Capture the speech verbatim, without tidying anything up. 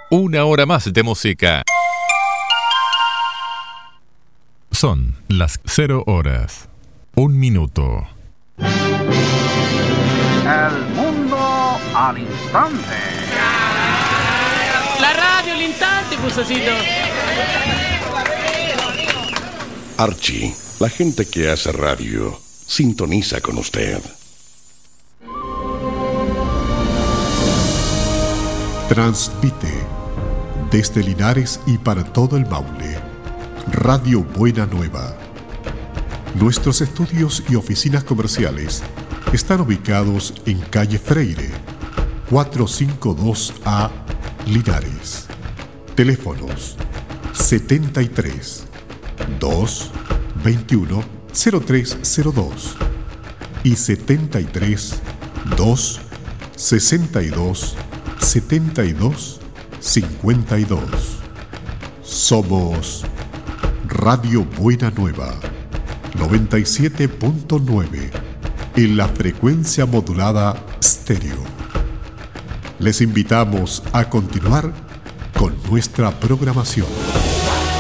Una hora más de música. Son las cero horas. Un minuto. El mundo al instante. La radio al instante, Pusacito. Archie, la gente que hace radio, sintoniza con usted. Transmite desde Linares y para todo el Maule, Radio Buena Nueva. Nuestros estudios y oficinas comerciales están ubicados en calle Freire, cuatrocientos cincuenta y dos A, Linares. Teléfonos setenta y tres, dos, veintiuno, cero tres cero dos y setenta y tres, dos, sesenta y dos, setenta y dos, cincuenta y dos. Somos Radio Buena Nueva, noventa y siete punto nueve en la frecuencia modulada estéreo. Les invitamos a continuar con nuestra programación.